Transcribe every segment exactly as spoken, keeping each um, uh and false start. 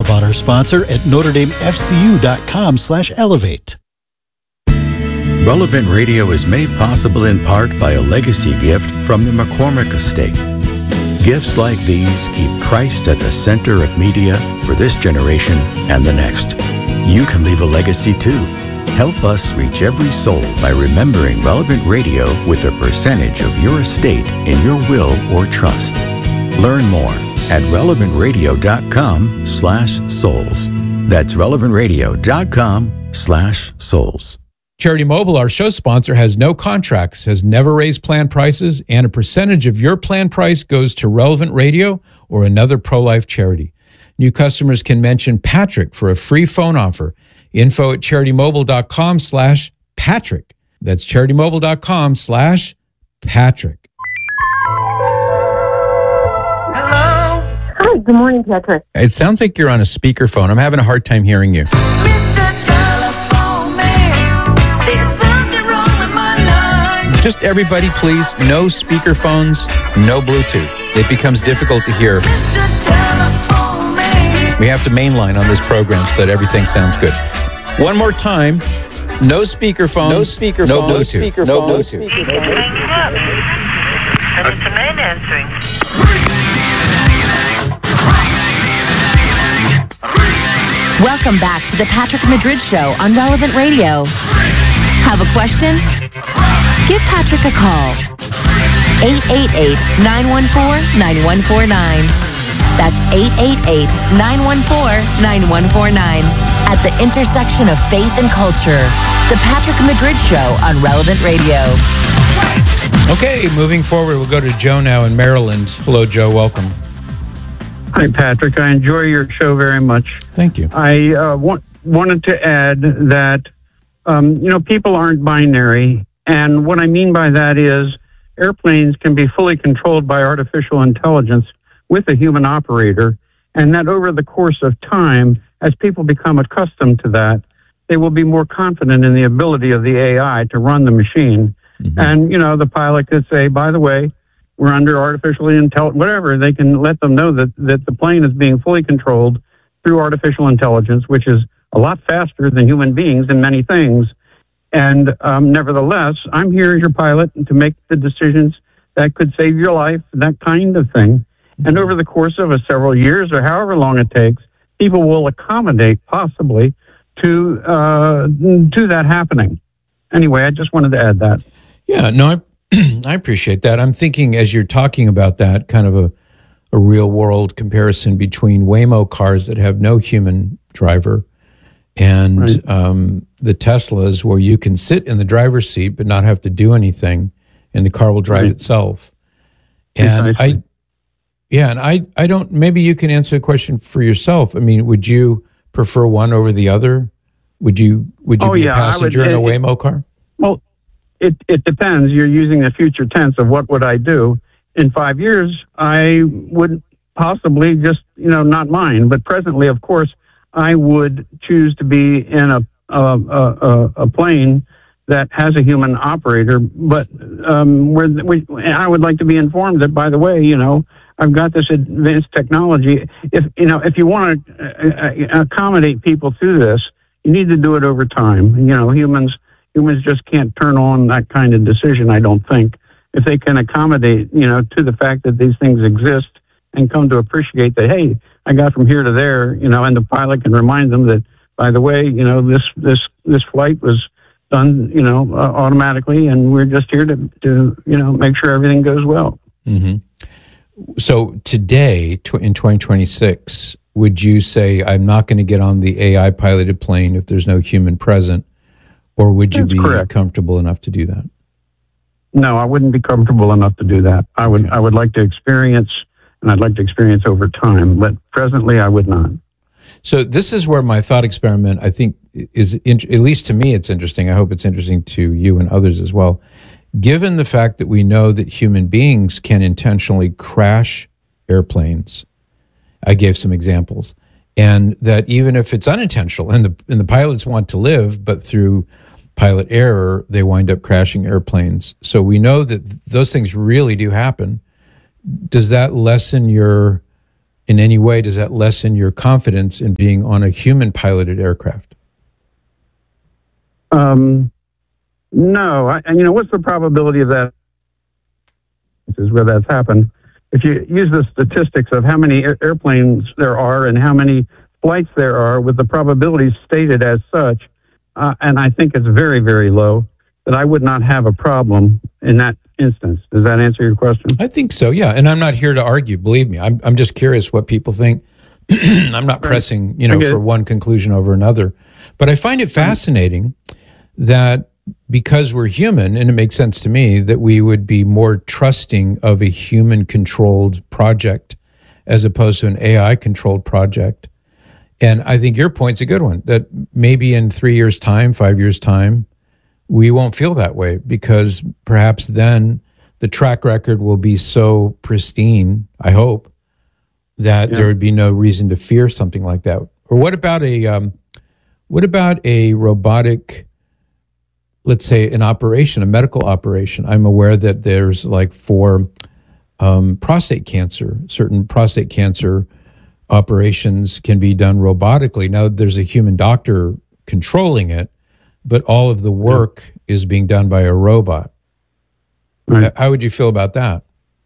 about our sponsor at notre dame f c u dot com slash elevate. Relevant Radio is made possible in part by a legacy gift from the McCormick Estate. Gifts like these keep Christ at the center of media for this generation and the next. You can leave a legacy too. Help us reach every soul by remembering Relevant Radio with a percentage of your estate in your will or trust. Learn more at relevant radio dot com slash souls. That's relevant radio dot com slash souls. Charity Mobile, our show sponsor, has no contracts, has never raised plan prices, and a percentage of your plan price goes to Relevant Radio or another pro-life charity. New customers can mention Patrick for a free phone offer. Info at charitymobile.com slash Patrick. That's charitymobile.com slash Patrick. Hello? Hi, good morning, Patrick. It sounds like you're on a speakerphone. I'm having a hard time hearing you. Mister Telephone Man, there's something wrong with my line. Just everybody, please, no speakerphones, no Bluetooth. It becomes difficult to hear. Mister Telephone Man. We have to mainline on this program so that everything sounds good. One more time. No speakerphones. No speakerphones. No Bluetooth. No Bluetooth. Hang up. And it's a man answering. Welcome back to the Patrick Madrid Show on Relevant Radio. Have a question? Give Patrick a call. eight eight eight, nine one four, nine one four nine. That's eight eight eight, nine one four, nine one four nine. At the intersection of faith and culture, the Patrick Madrid Show on Relevant Radio. Okay, moving forward, we'll go to Joe now in Maryland. Hello, Joe. Welcome. Hi, Patrick. I enjoy your show very much. Thank you. I uh, wa- wanted to add that, um, you know, people aren't binary. And what I mean by that is airplanes can be fully controlled by artificial intelligence with a human operator, and that over the course of time, as people become accustomed to that, they will be more confident in the ability of the A I to run the machine. Mm-hmm. And, you know, the pilot could say, by the way, we're under artificially intelligent, whatever. They can let them know that, that the plane is being fully controlled through artificial intelligence, which is a lot faster than human beings in many things. And um, nevertheless, I'm here as your pilot to make the decisions that could save your life, that kind of thing. Mm-hmm. And over the course of a several years or however long it takes, people will accommodate possibly to uh, to that happening. Anyway, I just wanted to add that. Yeah, no, I, I appreciate that. I'm thinking as you're talking about that, kind of a, a real world comparison between Waymo cars that have no human driver and right. um, the Teslas where you can sit in the driver's seat but not have to do anything and the car will drive right. itself. And exactly. I, yeah, and I, I don't, maybe you can answer the question for yourself. I mean, would you prefer one over the other? Would you, would you oh, be yeah, a passenger would, in a it, Waymo car? Well, it, it depends. You're using the future tense of what would I do. In five years, I would possibly just, you know, not mind. But presently, of course, I would choose to be in a, a, a, a plane that has a human operator. But um, where we, I would like to be informed that, by the way, you know, I've got this advanced technology. If you know, if you want to uh, accommodate people through this, you need to do it over time. You know, humans humans just can't turn on that kind of decision. I don't think if they can accommodate, you know, to the fact that these things exist and come to appreciate that. Hey, I got from here to there. You know, and the pilot can remind them that, by the way, you know, this this this flight was done, you know, uh, automatically, and we're just here to to you know make sure everything goes well. Mm-hmm. So today, tw- in twenty twenty-six, would you say, I'm not going to get on the A I-piloted plane if there's no human present, or would you That's be correct. comfortable enough to do that? No, I wouldn't be comfortable enough to do that. I would, Okay. I would like to experience, and I'd like to experience over time, but presently I would not. So this is where my thought experiment, I think, is, in, at least to me, it's interesting. I hope it's interesting to you and others as well. Given the fact that we know that human beings can intentionally crash airplanes, I gave some examples, and that even if it's unintentional and the and the pilots want to live, but through pilot error, they wind up crashing airplanes. So we know that th- those things really do happen. Does that lessen your in any way, does that lessen your confidence in being on a human-piloted aircraft? Um, no, I, and you know, what's the probability of that? This is where that's happened. If you use the statistics of how many air- airplanes there are and how many flights there are with the probabilities stated as such, uh, and I think it's very, very low, that I would not have a problem in that instance. Does that answer your question? I think so, yeah. And I'm not here to argue, believe me. I'm, I'm just curious what people think. I'm not pressing, you know, for one conclusion over another. But I find it fascinating that because we're human, and it makes sense to me, that we would be more trusting of a human-controlled project as opposed to an A I-controlled project. And I think your point's a good one, that maybe in three years' time, five years' time, we won't feel that way because perhaps then the track record will be so pristine, I hope, that Yeah. there would be no reason to fear something like that. Or what about a um, what about a robotic, let's say an operation, a medical operation? I'm aware that there's like for um, prostate cancer, certain prostate cancer operations can be done robotically. Now there's a human doctor controlling it, but all of the work is being done by a robot. Right. How would you feel about that?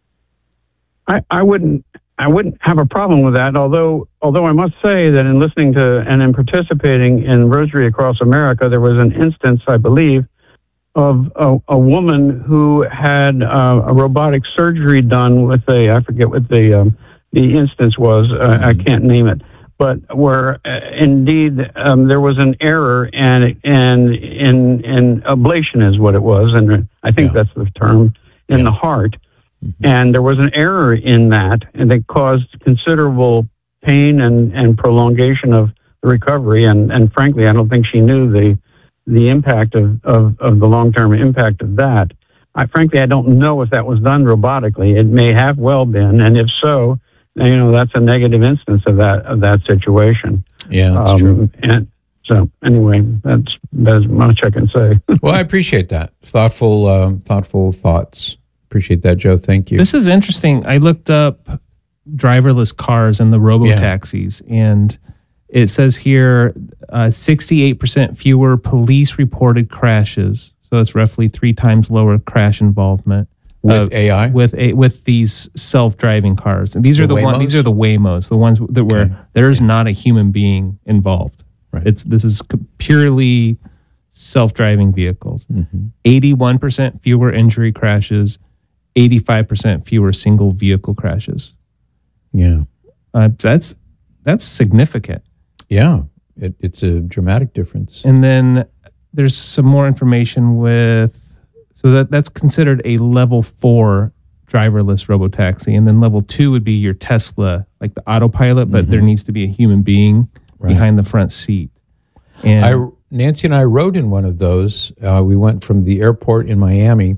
I, I wouldn't I wouldn't have a problem with that, although although I must say that in listening to and in participating in Rosary Across America, there was an instance, I believe, of a, a woman who had uh, a robotic surgery done with a, I forget what the um, the instance was, uh, I can't name it, but where uh, indeed um, there was an error and and in in ablation is what it was, and I think Yeah. that's the term, in Yeah. the heart. And there was an error in that, and it caused considerable pain and, and prolongation of the recovery. And, and frankly, I don't think she knew the the impact of, of, of the long-term impact of that. I frankly, I don't know if that was done robotically. It may have well been, and if so, you know, that's a negative instance of that of that situation. Yeah, that's true. And so, anyway, that's that's much I can say. Well, I appreciate that. Thoughtful, um, thoughtful thoughts. Appreciate that, Joe. Thank you. This is interesting. I looked up driverless cars and the robo taxis, and it says here uh, sixty-eight percent fewer police reported crashes. So it's roughly three times lower crash involvement With A I? with a, with these self-driving cars. And these The are the ones. These Waymos? are the Waymos, the ones that where Okay. there's not a human being involved. Right. It's this is c- purely self-driving vehicles. Mm-hmm. eighty-one percent fewer injury crashes. eighty-five percent fewer single vehicle crashes. Yeah. Uh, that's that's significant. Yeah. It, it's a dramatic difference. And then there's some more information with, so that that's considered a level four driverless robotaxi. And then level two would be your Tesla, like the autopilot, but there needs to be a human being Right. behind the front seat. And I, Nancy and I rode in one of those. Uh, we went from the airport in Miami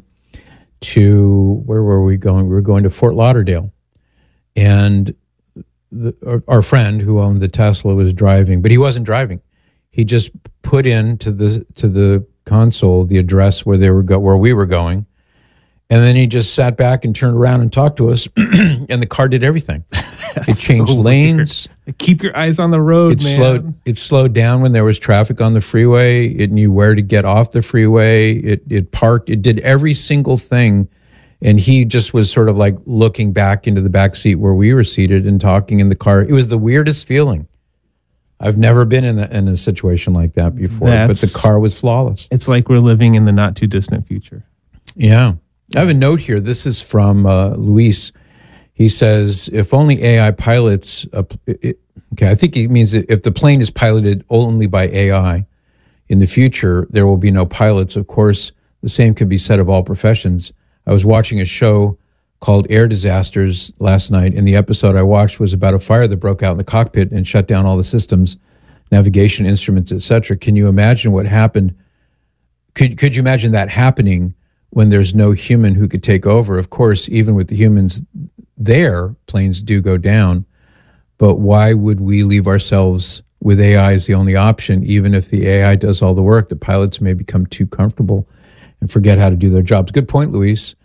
to, where were we going? We were going to Fort Lauderdale. And the, our, our friend who owned the Tesla was driving, but he wasn't driving. He just put into the to the console the address where they were go, where we were going, and then he just sat back and turned around and talked to us, and the car did everything. It changed so lanes. weird. Keep your eyes on the road, It man. slowed. It slowed down when there was traffic on the freeway. It knew where to get off the freeway. It it parked. It did every single thing, and he just was sort of like looking back into the back seat where we were seated and talking in the car. It was the weirdest feeling. I've never been in a, in a situation like that before, That's- but the car was flawless. It's like we're living in the not too distant future. Yeah. I have a note here. This is from uh, Luis. He says, if only A I pilots, uh, it, okay, I think he means that if the plane is piloted only by A I in the future, there will be no pilots. Of course, the same could be said of all professions. I was watching a show called Air Disasters last night, and the episode I watched was about a fire that broke out in the cockpit and shut down all the systems, navigation instruments, et cetera. Can you imagine what happened? Could, could you imagine that happening when there's no human who could take over? Of course, even with the humans there, planes do go down. But why would we leave ourselves with A I as the only option, even if the A I does all the work? The pilots may become too comfortable and forget how to do their jobs. Good point, Luis.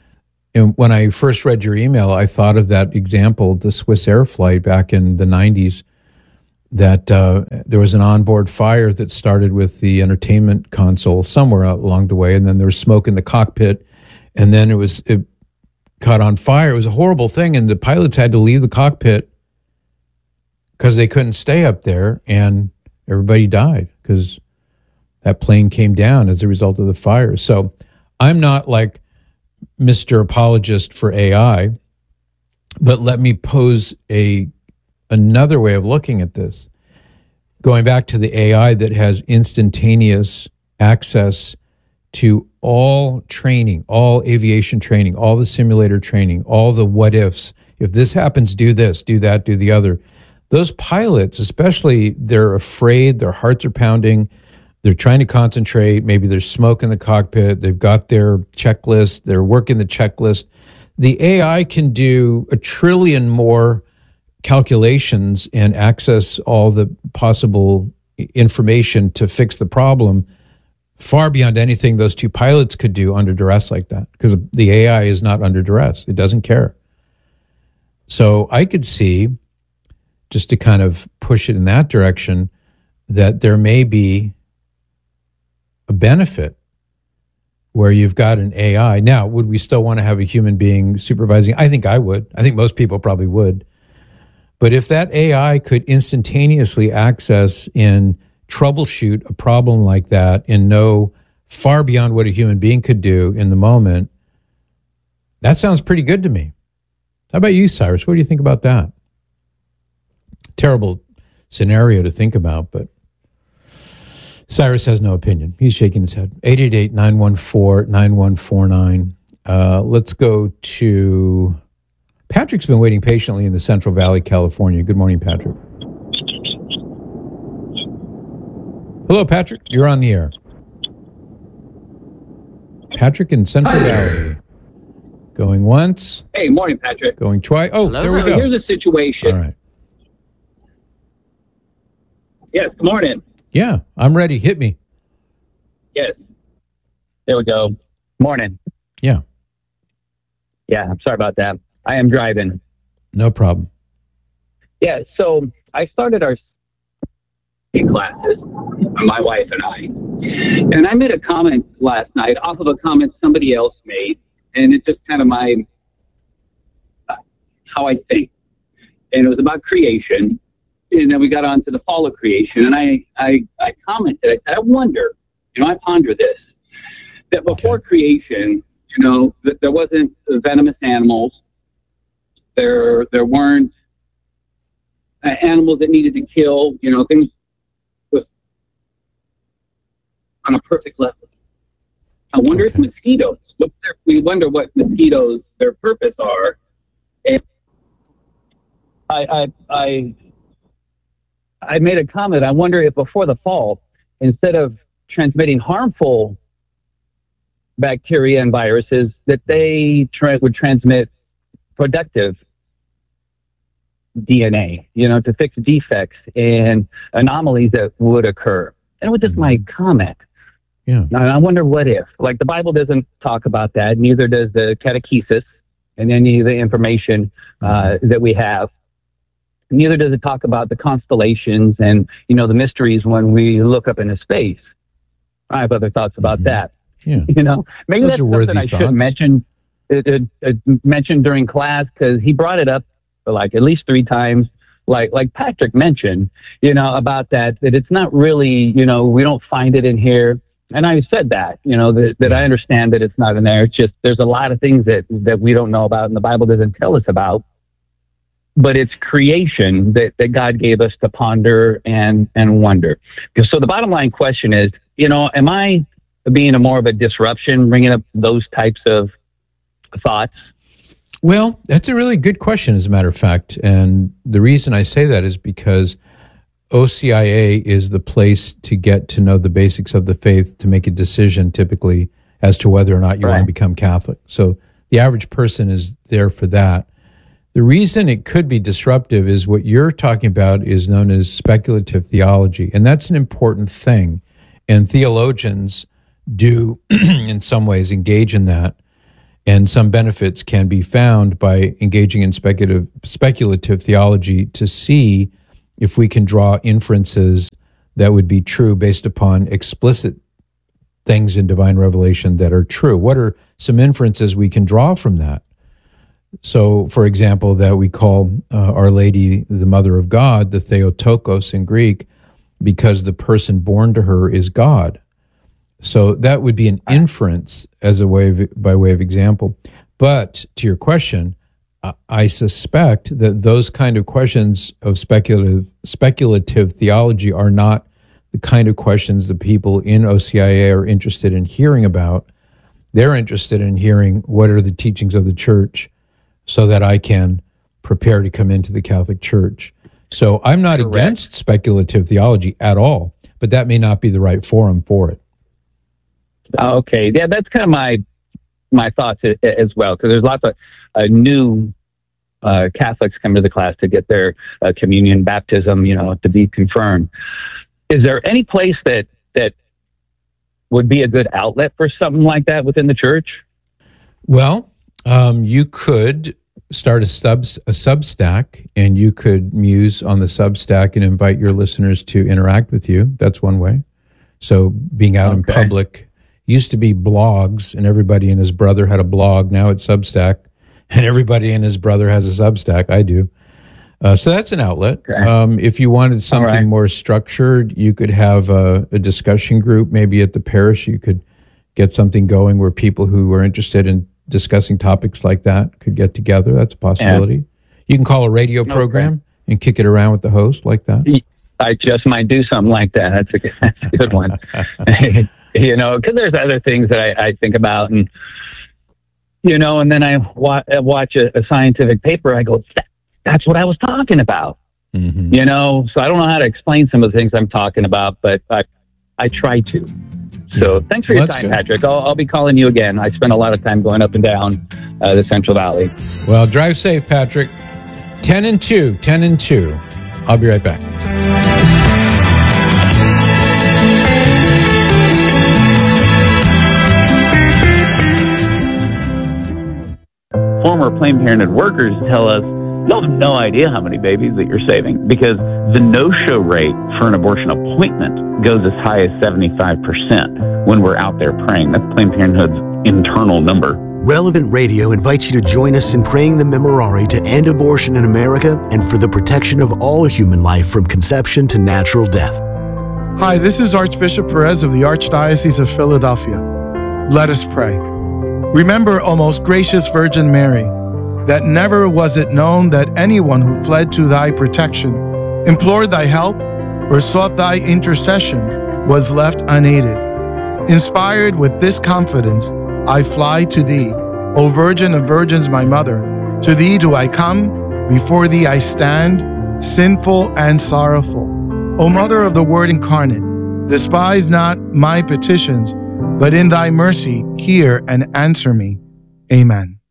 And when I first read your email, I thought of that example, the Swiss Air flight back in the nineties, that uh, there was an onboard fire that started with the entertainment console somewhere along the way, and then there was smoke in the cockpit, and then it was it caught on fire. It was a horrible thing, and the pilots had to leave the cockpit because they couldn't stay up there, and everybody died because that plane came down as a result of the fire. So I'm not like Mister Apologist for A I, but let me pose a another way of looking at this. Going back to the A I that has instantaneous access to all training, all aviation training, all the simulator training, all the what ifs. If this happens, do this, do that, do the other. Those pilots, especially, they're afraid, their hearts are pounding, they're trying to concentrate, maybe there's smoke in the cockpit, they've got their checklist, they're working the checklist. The A I can do a trillion more calculations and access all the possible information to fix the problem far beyond anything those two pilots could do under duress like that, because the A I is not under duress. It doesn't care. So I could see, just to kind of push it in that direction, that there may be a benefit where you've got an A I. Now, would we still want to have a human being supervising? I think I would. I think most people probably would. But if that A I could instantaneously access and troubleshoot a problem like that and know far beyond what a human being could do in the moment, that sounds pretty good to me. How about you, Cyrus? What do you think about that? Terrible scenario to think about, but Cyrus has no opinion. He's shaking his head. eight eight eight, nine one four, nine one four nine. Uh, let's go to... Patrick's been waiting patiently in the Central Valley, California. Good morning, Patrick. Hello, Patrick. You're on the air. Patrick in Central Valley. Going once. Hey, morning, Patrick. Going twice. Oh, Hello. there we So go. here's a situation. All right. Yes, good morning. Yeah, I'm ready. Hit me. Yes. There we go. Morning. Yeah. Yeah, I'm sorry about that. I am driving. No problem. Yeah, so I started our classes, my wife and I. And I made a comment last night off of a comment somebody else made, and it's just kind of my, uh, how I think. And it was about creation. And then we got on to the fall of creation. And I, I, I commented, I said, I wonder, you know, I ponder this, that before okay. creation, you know, that there wasn't venomous animals. There, there weren't uh, animals that needed to kill, you know, things was on a perfect level. I wonder okay. if mosquitoes, what's their, we wonder what mosquitoes, their purpose are. And I, I, I, I made a comment. I wonder if before the fall, instead of transmitting harmful bacteria and viruses, that they tra- would transmit productive D N A, you know, to fix defects and anomalies that would occur. And it was just my comment. Yeah. And I wonder what if, like the Bible doesn't talk about that, neither does the catechesis and any of the information uh, that we have. Neither does it talk about the constellations and, you know, the mysteries when we look up into space. I have other thoughts about mm-hmm. that. Yeah. You know, maybe Those that's are something I thoughts. should mention, it, it, it mentioned during class, because he brought it up like at least three times, like like Patrick mentioned, you know, about that, that it's not really, you know, we don't find it in here. And I said that, you know, that, that I understand that it's not in there. It's just there's a lot of things that, that we don't know about and the Bible doesn't tell us about. But it's creation that, that God gave us to ponder and, and wonder. So the bottom line question is, you know, am I being a more of a disruption, bringing up those types of thoughts? Well, that's a really good question, as a matter of fact. And the reason I say that is because O C I A is the place to get to know the basics of the faith to make a decision, typically, as to whether or not you right. want to become Catholic. So the average person is there for that. The reason it could be disruptive is what you're talking about is known as speculative theology. And that's an important thing. And theologians do, in some ways, engage in that. And some benefits can be found by engaging in speculative, speculative theology to see if we can draw inferences that would be true based upon explicit things in divine revelation that are true. What are some inferences we can draw from that? So, for example, that we call uh, Our Lady the Mother of God, the Theotokos in Greek, because the person born to her is God. So that would be an inference as a way of, by way of example. But to your question, I suspect that those kind of questions of speculative speculative theology are not the kind of questions that people in O C I A are interested in hearing about. They're interested in hearing what are the teachings of the church so that I can prepare to come into the Catholic Church. So I'm not Correct. Against speculative theology at all, but that may not be the right forum for it. Okay, yeah, that's kind of my my thoughts as well, because there's lots of uh, new uh, Catholics come to the class to get their uh, communion, baptism, you know, to be confirmed. Is there any place that that would be a good outlet for something like that within the church? Well, um, you could start a sub a Substack, and you could muse on the Substack and invite your listeners to interact with you. That's one way. So being out okay. in public. Used to be blogs, and everybody and his brother had a blog. Now it's Substack, and everybody and his brother has a Substack. I do. Uh, so that's an outlet. Okay. Um, if you wanted something right. more structured, you could have a, a discussion group. Maybe at the parish, you could get something going where people who are interested in discussing topics like that could get together. That's a possibility. Yeah. You can call a radio program okay. and kick it around with the host like that. I just might do something like that. That's a, that's a good one. You know, because there's other things that I, I think about, and you know, and then I wa- watch a, a scientific paper. I go, "That's what I was talking about." Mm-hmm. You know, so I don't know how to explain some of the things I'm talking about, but I, I try to. So thanks for your well, time, good. Patrick. I'll, I'll be calling you again. I spend a lot of time going up and down uh, the Central Valley. Well, drive safe, Patrick. Ten and two, ten and two. I'll be right back. Former Planned Parenthood workers tell us you'll have no idea how many babies that you're saving, because the no-show rate for an abortion appointment goes as high as seventy-five percent when we're out there praying. That's Planned Parenthood's internal number. Relevant Radio invites you to join us in praying the Memorare to end abortion in America and for the protection of all human life from conception to natural death. Hi, this is Archbishop Perez of the Archdiocese of Philadelphia. Let us pray. Remember, O most gracious Virgin Mary, that never was it known that anyone who fled to thy protection, implored thy help, or sought thy intercession was left unaided. Inspired with this confidence, I fly to thee, O Virgin of Virgins, my mother. To thee do I come, before thee I stand, sinful and sorrowful. O Mother of the Word incarnate, despise not my petitions, but in thy mercy hear and answer me. Amen.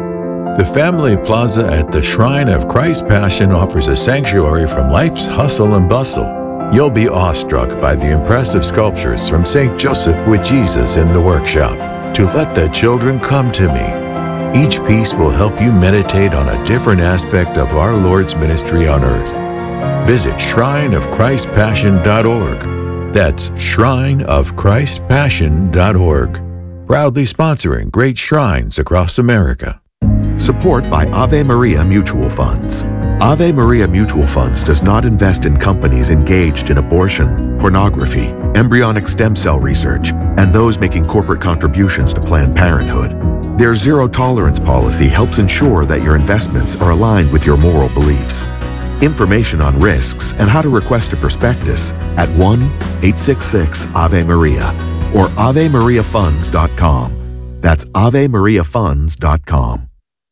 The Family Plaza at the Shrine of Christ Passion offers a sanctuary from life's hustle and bustle. You'll be awestruck by the impressive sculptures from Saint Joseph with Jesus in the workshop. To Let the Children Come to Me. Each piece will help you meditate on a different aspect of our Lord's ministry on earth. Visit shrine of christ passion dot org. That's shrine of christ passion dot org. Proudly sponsoring great shrines across America. Support by Ave Maria Mutual Funds. Ave Maria Mutual Funds does not invest in companies engaged in abortion, pornography, embryonic stem cell research, and those making corporate contributions to Planned Parenthood. Their zero tolerance policy helps ensure that your investments are aligned with your moral beliefs. Information on risks and how to request a prospectus at one eight six six Ave Maria or ave maria funds dot com. That's ave maria funds dot com.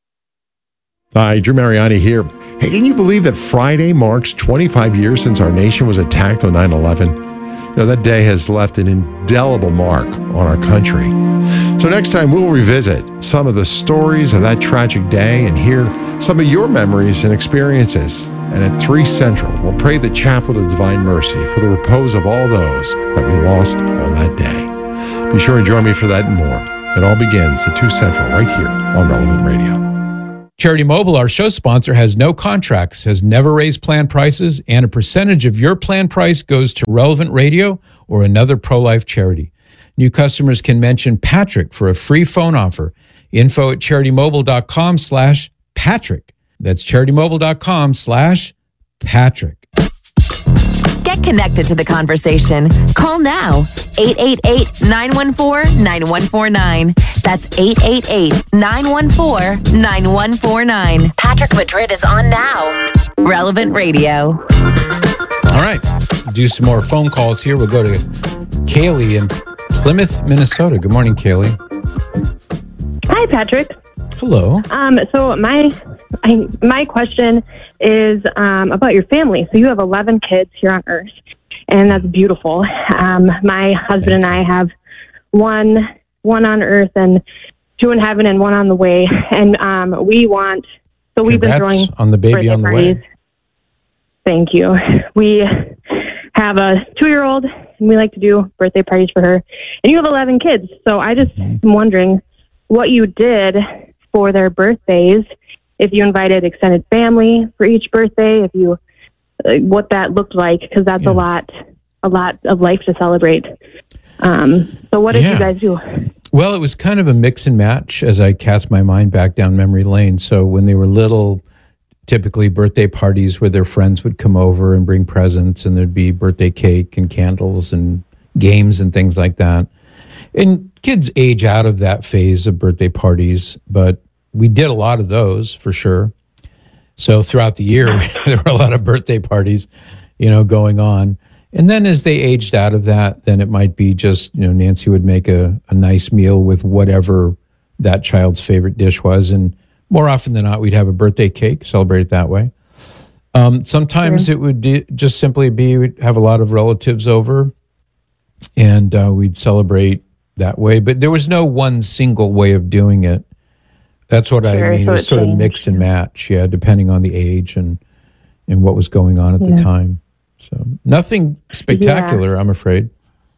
Hi, Drew Mariani here. Hey, can you believe that Friday marks twenty-five years since our nation was attacked on nine eleven? You know, that day has left an indelible mark on our country. So next time we'll revisit some of the stories of that tragic day and hear some of your memories and experiences. And at three Central, we'll pray the Chaplet of Divine Mercy for the repose of all those that we lost on that day. Be sure and join me for that and more It all begins at two Central right here on Relevant Radio. Charity Mobile, our show sponsor, has no contracts, has never raised plan prices, and a percentage of your plan price goes to Relevant Radio or another pro-life charity. New customers can mention Patrick for a free phone offer. Info at charitymobile.com slash Patrick. That's charitymobile.com slash Patrick. Get connected to the conversation. Call now. eight eight eight, nine one four, nine one four nine. That's eight eight eight, nine one four, nine one four nine. Patrick Madrid is on now. Relevant Radio. All right. Do some more phone calls here. We'll go to Kaylee in Plymouth, Minnesota. Good morning, Kaylee. Hi, Patrick. Hello. Um, so my I, my question is um, about your family. So you have eleven kids here on Earth, and that's beautiful. Um, my husband and I have one one on Earth and two in heaven and one on the way. And um, we want so we've been throwing on the baby on the parties. way. Thank you. We have a two-year-old, and we like to do birthday parties for her. And you have eleven kids, so I just am wondering what you did for their birthdays, if you invited extended family for each birthday, if you, uh, what that looked like, because that's Yeah. a lot, a lot of life to celebrate. Um, so what did Yeah. you guys do? Well, it was kind of a mix and match as I cast my mind back down memory lane. So when they were little, typically birthday parties where their friends would come over and bring presents, and there'd be birthday cake and candles and games and things like that. And kids age out of that phase of birthday parties, but we did a lot of those for sure. So throughout the year, there were a lot of birthday parties, you know, going on. And then as they aged out of that, then it might be just, you know, Nancy would make a, a nice meal with whatever that child's favorite dish was. And more often than not, we'd have a birthday cake, celebrate it that way. Um, sometimes it would de- just simply be, we'd have a lot of relatives over and uh, we'd celebrate that way. But there was no one single way of doing it. That's what Sure, I mean. so It was it sort of changed. mix and match, yeah, depending on the age and and what was going on at Yeah. the time. So nothing spectacular, I'm afraid.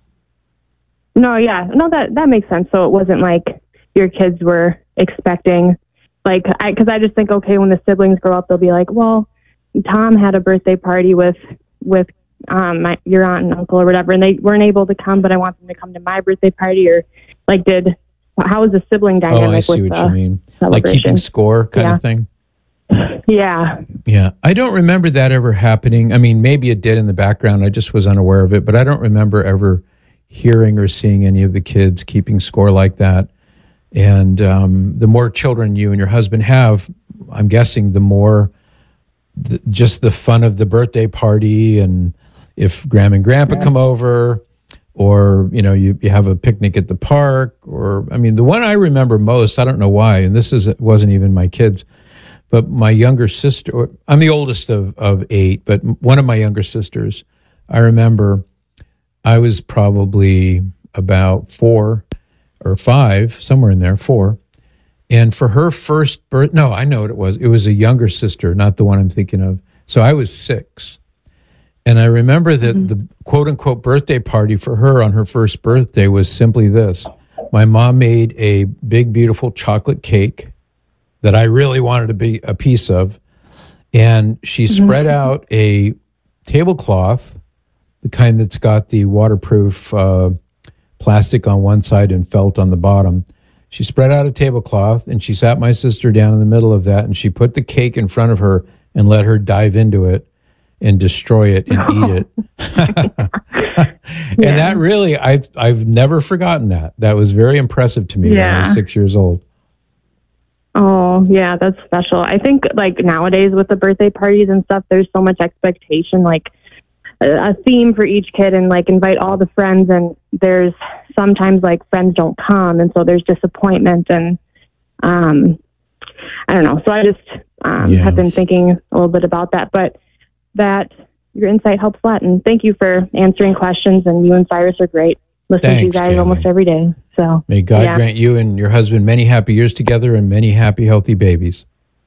No, yeah, no, that that makes sense. So it wasn't like your kids were expecting, like, I because I just think, okay, when the siblings grow up, they'll be like, well, Tom had a birthday party with with um my your aunt and uncle or whatever, and they weren't able to come, but I want them to come to my birthday party, or like, did how was the sibling Oh, dynamic I see with what the you mean. Like celebration? keeping score kind Yeah. of thing. Yeah, Yeah, I don't remember that ever happening. I mean, maybe it did in the background. I just was unaware of it, but I don't remember ever hearing or seeing any of the kids keeping score like that. And um, the more children you and your husband have, I'm guessing the more the, just the fun of the birthday party. And if Grandma and Grandpa Yeah. come over, or, you know, you, you have a picnic at the park, or, I mean, the one I remember most, I don't know why, and this is wasn't even my kids, but my younger sister, I'm the oldest of, of eight, but one of my younger sisters, I remember I was probably about four or five, somewhere in there, four. And for her first birth, no, I know what it was. It was a younger sister, not the one I'm thinking of. So I was six. And I remember that mm-hmm. the quote unquote birthday party for her on her first birthday was simply this. My mom made a big, beautiful chocolate cake that I really wanted to be a piece of. And she mm-hmm. spread out a tablecloth, the kind that's got the waterproof uh, plastic on one side and felt on the bottom. She spread out a tablecloth and she sat my sister down in the middle of that, and she put the cake in front of her and let her dive into it and destroy it and eat it. And yeah. that really, I've, I've never forgotten that. That was very impressive to me yeah. when I was six years old. Oh, yeah, that's special. I think, like, nowadays with the birthday parties and stuff, there's so much expectation, like a, a theme for each kid, and, like, invite all the friends, and there's sometimes, like, friends don't come, and so there's disappointment, and um, I don't know. So I just um, yeah. have been thinking a little bit about that, but that your insight helps a lot, and thank you for answering questions, and you and Cyrus are great. Listen Thanks, to you guys Kaylee. almost every day. So may God yeah. grant you and your husband many happy years together and many happy, healthy babies.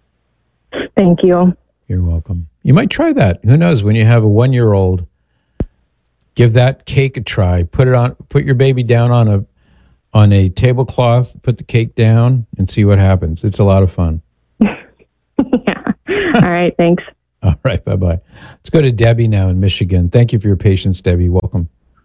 Thank you. You're welcome. You might try that. Who knows? When you have a one-year-old, give that cake a try. Put it on. Put your baby down on a on a tablecloth, put the cake down, and see what happens. It's a lot of fun. Yeah. All right. Thanks. All right. Bye-bye. Let's go to Debbie now in Michigan. Thank you for your patience, Debbie. Welcome.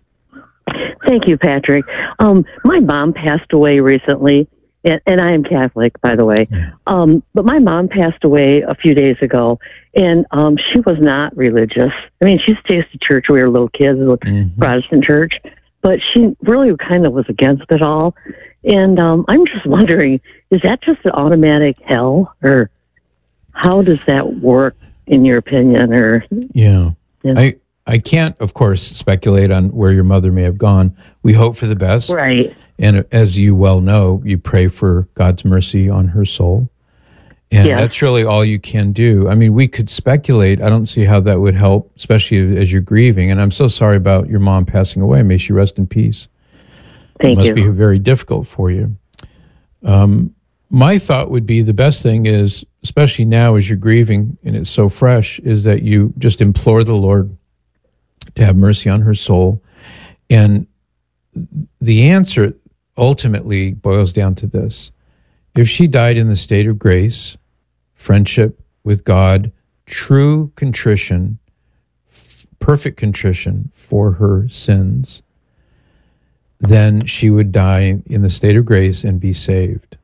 Thank you, Patrick. Um, my mom passed away recently, and, and I am Catholic, by the way. Um, but my mom passed away a few days ago, and um, she was not religious. I mean, she used to to church when we were little kids, a Mm-hmm. Protestant church, but she really kind of was against it all. And um, I'm just wondering, is that just an automatic hell, or how does that work, in your opinion? Or Yeah. Yeah. I I can't, of course, speculate on where your mother may have gone. We hope for the best. Right. And as you well know, you pray for God's mercy on her soul. And Yes. that's really all you can do. I mean, we could speculate. I don't see how that would help, especially as you're grieving. And I'm so sorry about your mom passing away. May she rest in peace. Thank it must you. be very difficult for you. Um, my thought would be the best thing is, especially now as you're grieving and it's so fresh, is that you just implore the Lord to have mercy on her soul. And the answer ultimately boils down to this. If she died in the state of grace, friendship with God, true contrition, f- perfect contrition for her sins, then she would die in the state of grace and be saved.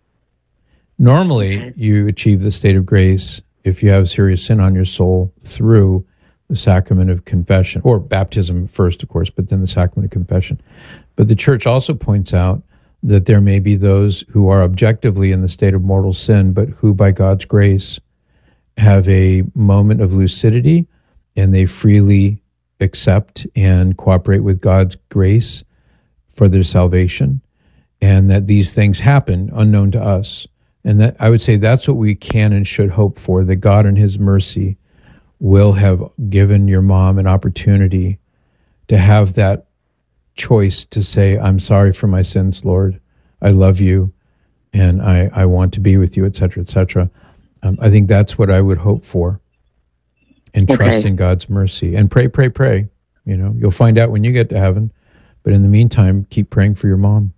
Normally, you achieve the state of grace if you have serious sin on your soul through the sacrament of confession, or baptism first, of course, but then the sacrament of confession. But the church also points out that there may be those who are objectively in the state of mortal sin, but who by God's grace have a moment of lucidity and they freely accept and cooperate with God's grace for their salvation, and that these things happen unknown to us. And that I would say that's what we can and should hope for, that God in his mercy will have given your mom an opportunity to have that choice to say, I'm sorry for my sins, Lord. I love you, and I, I want to be with you, et cetera, et cetera. Um, I think that's what I would hope for, and trust Okay. in God's mercy. And pray, pray, pray. You know, you'll find out when you get to heaven. But in the meantime, keep praying for your mom.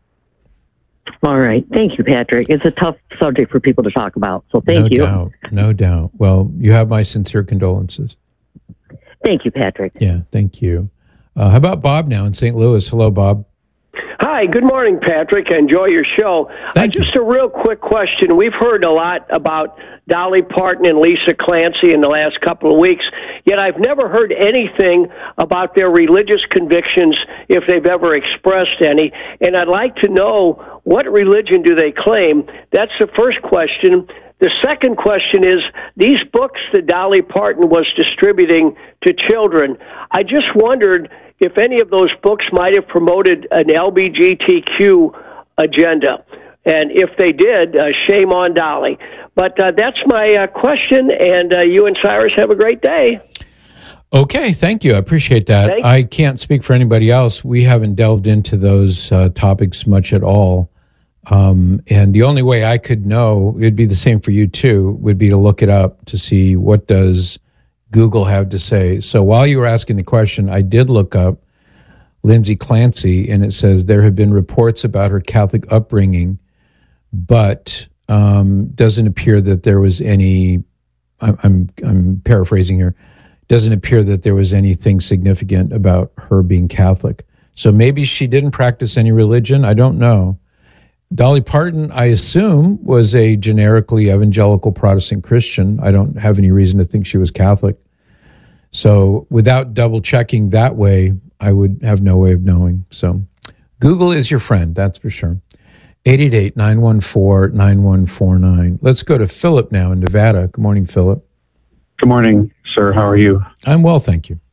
All right. Thank you, Patrick. It's a tough subject for people to talk about, so thank no you. doubt, no doubt. Well, you have my sincere condolences. Thank you, Patrick. Yeah, thank you. Uh, how about Bob now in Saint Louis? Hello, Bob. Hi, good morning, Patrick. I enjoy your show. Thank uh, just a real quick question. We've heard a lot about Dolly Parton and Lisa Clancy in the last couple of weeks, yet I've never heard anything about their religious convictions, if they've ever expressed any. And I'd like to know, what religion do they claim? That's the first question. The second question is, these books that Dolly Parton was distributing to children, I just wondered if any of those books might have promoted an L G B T Q agenda. And if they did, uh, shame on Dolly. But uh, that's my uh, question, and uh, you and Cyrus have a great day. Okay, thank you. I appreciate that. Thank- I can't speak for anybody else. We haven't delved into those uh, topics much at all. Um, and the only way I could know, it'd be the same for you too, would be to look it up to see what does Google have to say. So while you were asking the question, I did look up Lindsay Clancy, and it says there have been reports about her Catholic upbringing, but um, doesn't appear that there was any, I'm, I'm, I'm paraphrasing here, doesn't appear that there was anything significant about her being Catholic. So maybe she didn't practice any religion. I don't know. Dolly Parton, I assume, was a generically evangelical Protestant Christian. I don't have any reason to think she was Catholic. So without double checking that way, I would have no way of knowing. So Google is your friend, that's for sure. eight eight eight, nine one four, nine one four nine. Let's go to Philip now in Nevada. Good morning, Philip. Good morning, sir. How are you? I'm well, thank you.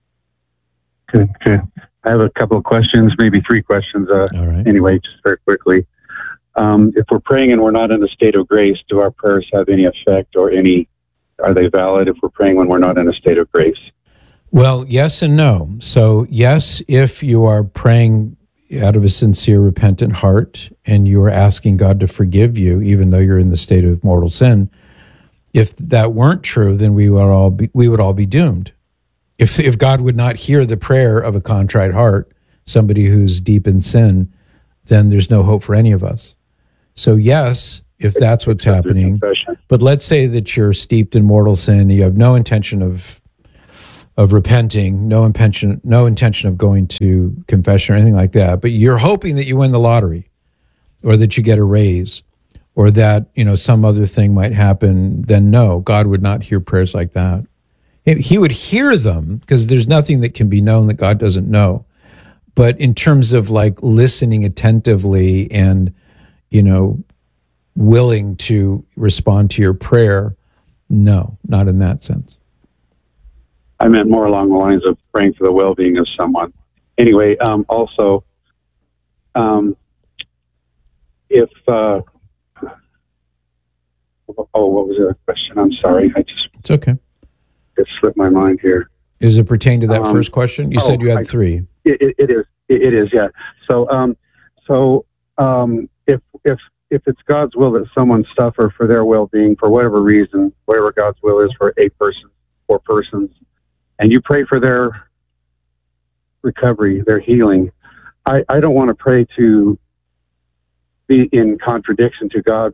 Good, good. I have a couple of questions, maybe three questions. Uh, All right. Anyway, just very quickly. Um, if we're praying and we're not in a state of grace, do our prayers have any effect or any, are they valid if we're praying when we're not in a state of grace? Well, yes and no. So yes, if you are praying out of a sincere, repentant heart and you are asking God to forgive you, even though you're in the state of mortal sin, if that weren't true, then we would all be, we would all be doomed. If, if God would not hear the prayer of a contrite heart, somebody who's deep in sin, then there's no hope for any of us. So yes, if that's what's happening, but let's say that you're steeped in mortal sin, you have no intention of of repenting, no intention, no intention of going to confession or anything like that, but you're hoping that you win the lottery, or that you get a raise, or that, you know, some other thing might happen, then no, God would not hear prayers like that. He would hear them, because there's nothing that can be known that God doesn't know. But in terms of like listening attentively and, you know, willing to respond to your prayer, no, not in that sense. I meant more along the lines of praying for the well-being of someone. Anyway, um, also, um, if, uh, oh, what was the question? I'm sorry. I just, it's okay. It slipped my mind here. Is it pertain to that Um, first question? You oh, said you had I- three. It, it, it is. It, it is. Yeah. So, um, so um, if if if it's God's will that someone suffer for their well-being for whatever reason, whatever God's will is for a person or persons, and you pray for their recovery, their healing, I, I don't want to pray to be in contradiction to God's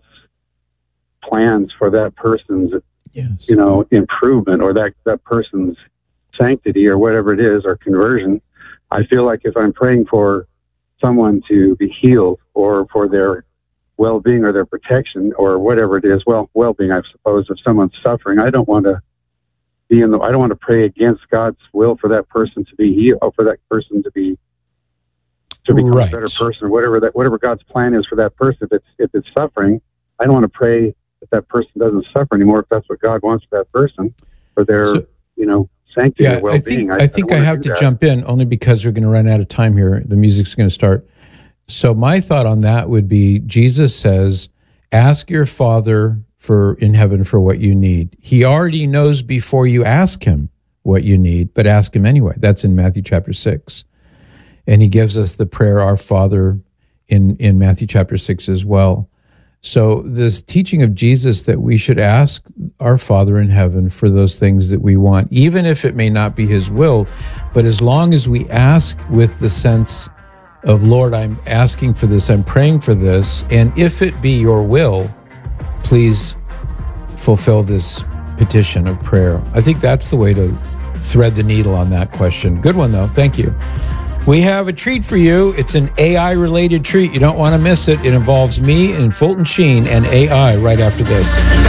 plans for that person's, yes. you know, improvement, or that, that person's sanctity, or whatever it is, or conversion. I feel like if I'm praying for someone to be healed, or for their well-being or their protection, or whatever it is, well, well-being, I suppose, if someone's suffering, I don't want to be in the, I don't want to pray against God's will for that person to be healed, or for that person to be, to become Right. a better person, whatever that, whatever God's plan is for that person. If it's, if it's suffering, I don't want to pray that that person doesn't suffer anymore, if that's what God wants for that person, for their, So- you know, sanctity Yeah, and I well-being. think I, think I, don't wanna have do to that. jump in only because we're going to run out of time here. The music's going to start. So my thought on that would be, Jesus says, ask your Father for in heaven for what you need. He already knows before you ask him what you need, but ask him anyway. That's in Matthew chapter six. And he gives us the prayer, Our Father, in, in Matthew chapter six as well. So this teaching of Jesus that we should ask our Father in heaven for those things that we want, even if it may not be his will, but as long as we ask with the sense of, Lord, I'm asking for this, I'm praying for this, and if it be your will, please fulfill this petition of prayer. I think that's the way to thread the needle on that question. Good one, though. Thank you. We have a treat for you. It's an A I-related treat. You don't want to miss it. It involves me and Fulton Sheen and A I right after this.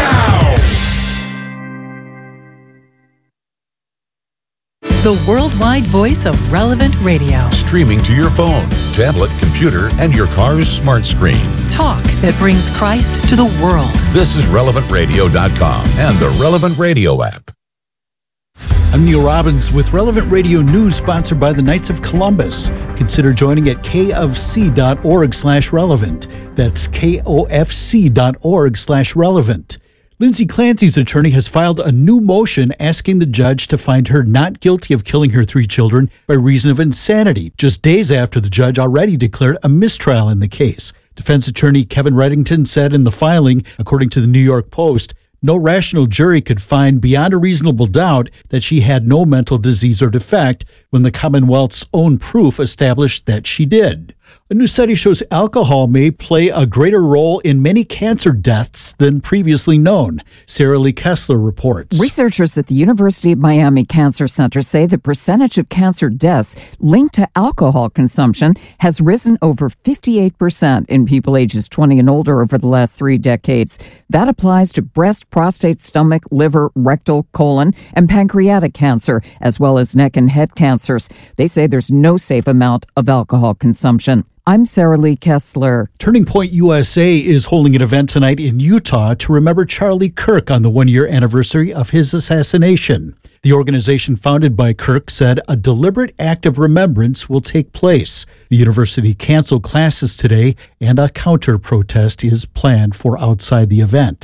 The worldwide voice of Relevant Radio. Streaming to your phone, tablet, computer, and your car's smart screen. Talk that brings Christ to the world. This is relevant radio dot com and the Relevant Radio app. I'm Neil Robbins with Relevant Radio News, sponsored by the Knights of Columbus. Consider joining at kofc.org slash relevant. That's kofc.org slash relevant. Lindsay Clancy's attorney has filed a new motion asking the judge to find her not guilty of killing her three children by reason of insanity, just days after the judge already declared a mistrial in the case. Defense attorney Kevin Reddington said in the filing, according to the New York Post, no rational jury could find beyond a reasonable doubt that she had no mental disease or defect when the Commonwealth's own proof established that she did. A new study shows alcohol may play a greater role in many cancer deaths than previously known. Sarah Lee Kessler reports. Researchers at the University of Miami Cancer Center say the percentage of cancer deaths linked to alcohol consumption has risen over fifty-eight percent in people ages twenty and older over the last three decades. That applies to breast, prostate, stomach, liver, rectal, colon, and pancreatic cancer, as well as neck and head cancers. They say there's no safe amount of alcohol consumption. I'm Sarah Lee Kessler. Turning Point U S A is holding an event tonight in Utah to remember Charlie Kirk on the one-year anniversary of his assassination. The organization founded by Kirk said a deliberate act of remembrance will take place. The university canceled classes today, and a counter-protest is planned for outside the event.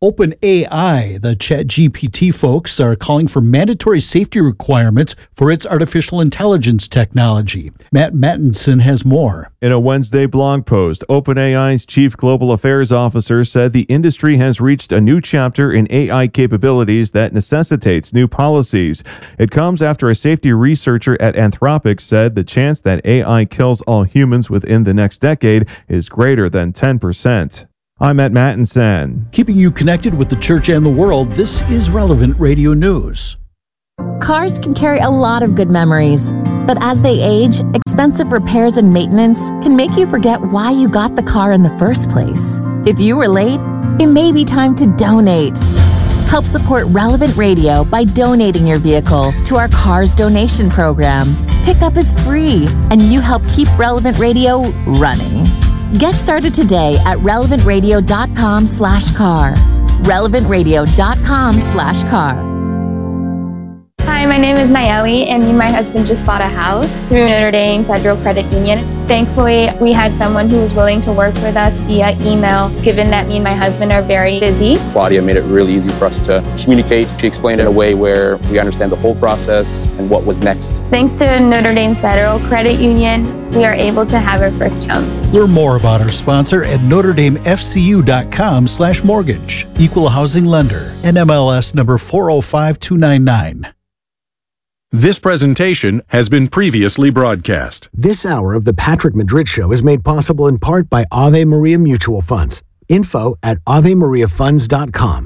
OpenAI, the ChatGPT folks, are calling for mandatory safety requirements for its artificial intelligence technology. Matt Mattinson has more. In a Wednesday blog post, OpenAI's chief global affairs officer said the industry has reached a new chapter in A I capabilities that necessitates new policies. It comes after a safety researcher at Anthropic said the chance that A I kills all humans within the next decade is greater than ten percent. I'm Matt Mattinson. Keeping you connected with the church and the world, this is Relevant Radio News. Cars can carry a lot of good memories, but as they age, expensive repairs and maintenance can make you forget why you got the car in the first place. If you were late, it may be time to donate. Help support Relevant Radio by donating your vehicle to our Cars Donation Program. Pickup is free, and you help keep Relevant Radio running. Get started today at relevant radio dot com slash car. relevant radio dot com slash car. Hi, my name is Nayeli, and me and my husband just bought a house through Notre Dame Federal Credit Union. Thankfully, we had someone who was willing to work with us via email, given that me and my husband are very busy. Claudia made it really easy for us to communicate. She explained it in a way where we understand the whole process and what was next. Thanks to Notre Dame Federal Credit Union, we are able to have our first home. Learn more about our sponsor at notre dame f c u dot com slash mortgage. Equal housing lender. N M L S number four oh five two nine nine. This presentation has been previously broadcast. This hour of the Patrick Madrid Show is made possible in part by Ave Maria Mutual Funds. Info at ave maria funds dot com.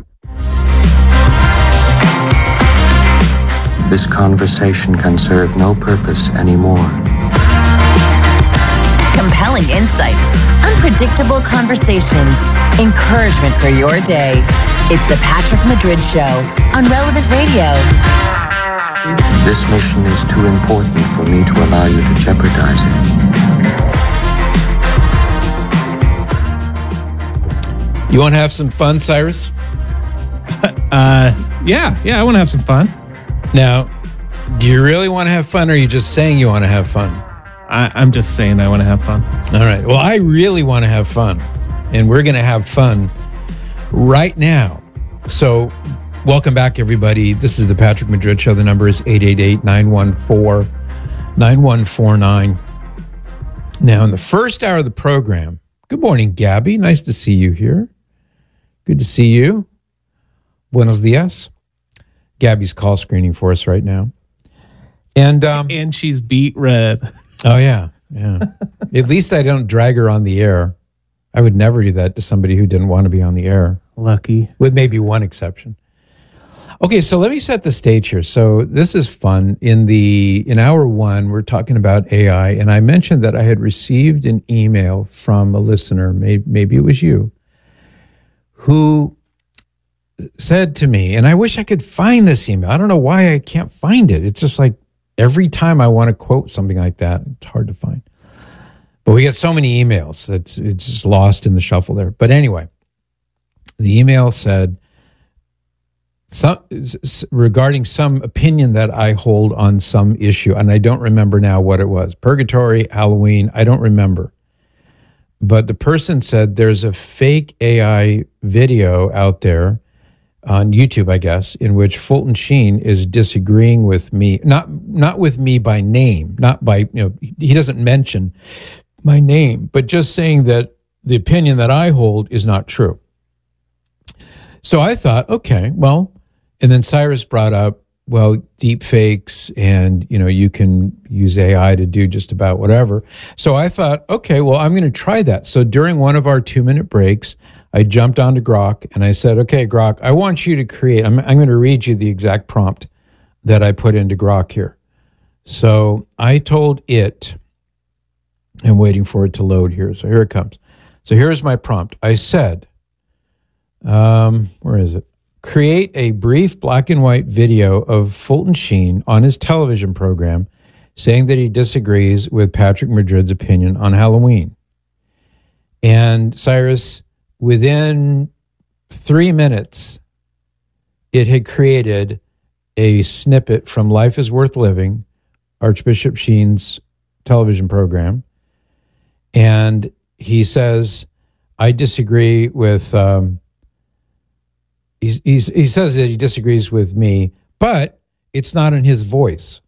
This conversation can serve no purpose anymore. Compelling insights, unpredictable conversations, encouragement for your day. It's the Patrick Madrid Show on Relevant Radio. This mission is too important for me to allow you to jeopardize it. You want to have some fun, Cyrus? uh, yeah, yeah, I want to have some fun. Now, do you really want to have fun, or are you just saying you want to have fun? I, I'm just saying I want to have fun. All right. Well, I really want to have fun, and we're going to have fun right now. So, welcome back, everybody. This is the Patrick Madrid Show. The number is eight eight eight, nine one four, nine one four nine. Now, in the first hour of the program, good morning, Gabby. Nice to see you here. Good to see you. Buenos dias. Gabby's call screening for us right now. And um, and she's beat red. Oh, yeah. Yeah. At least I don't drag her on the air. I would never do that to somebody who didn't want to be on the air. Lucky. With maybe one exception. Okay, so let me set the stage here. So this is fun. In the in hour one, we're talking about A I, and I mentioned that I had received an email from a listener, maybe, maybe it was you, who said to me, and I wish I could find this email. I don't know why I can't find it. It's just like every time I want to quote something like that, it's hard to find. But we get so many emails that it's just lost in the shuffle there. But anyway, the email said, Some, regarding some opinion that I hold on some issue, and I don't remember now what it was. Purgatory, Halloween, I don't remember. But the person said there's a fake A I video out there on YouTube, I guess, in which Fulton Sheen is disagreeing with me, not not with me by name, not by, you know, he doesn't mention my name, but just saying that the opinion that I hold is not true. So I thought, okay, well, and then Cyrus brought up, well, deep fakes, and, you know, you can use A I to do just about whatever. So I thought, okay, well, I'm going to try that. So during one of our two-minute breaks, I jumped onto Grok, and I said, okay, Grok, I want you to create, I'm, I'm going to read you the exact prompt that I put into Grok here. So I told it, I'm waiting for it to load here. So here it comes. So here's my prompt. I said, um, where is it? Create a brief black and white video of Fulton Sheen on his television program saying that he disagrees with Patrick Madrid's opinion on Halloween. And Cyrus, within three minutes, it had created a snippet from Life is Worth Living, Archbishop Sheen's television program. And he says, I disagree with... Um, he's, he's, he says that he disagrees with me, but it's not in his voice.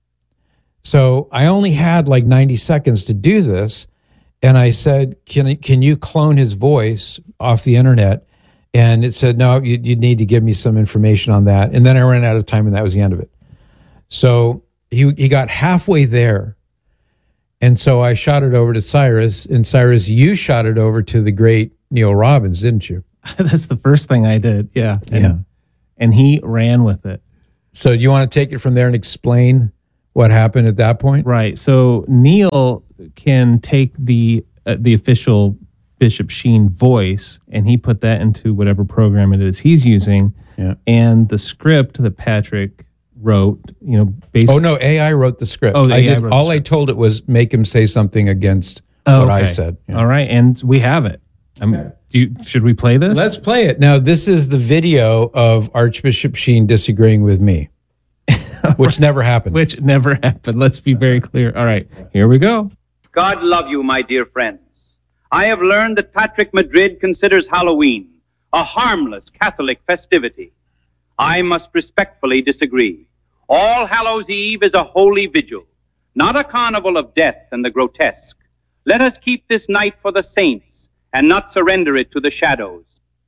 So I only had like ninety seconds to do this. And I said, can, can you clone his voice off the internet? And it said, no, you, you need to give me some information on that. And then I ran out of time, and that was the end of it. So he he got halfway there. And so I shot it over to Cyrus. And Cyrus, you shot it over to the great Neil Robbins, didn't you? That's the first thing I did. Yeah. And, Yeah. And he ran with it. So you want to take it from there and explain what happened at that point? Right. So Neil can take the uh, the official Bishop Sheen voice, and he put that into whatever program it is he's using. Yeah. And the script that Patrick wrote, you know, basically. Oh, no, A I wrote the script. Oh, the I A I did, wrote the all I told it was make him say something against Oh, what I okay. said. Yeah. All right. And we have it. Um, do you, should we play this? Let's play it. Now, this is the video of Archbishop Sheen disagreeing with me, which never happened. Which never happened. Let's be very clear. All right. Here we go. God love you, my dear friends. I have learned that Patrick Madrid considers Halloween a harmless Catholic festivity. I must respectfully disagree. All Hallows Eve is a holy vigil, not a carnival of death and the grotesque. Let us keep this night for the saints and not surrender it to the shadows.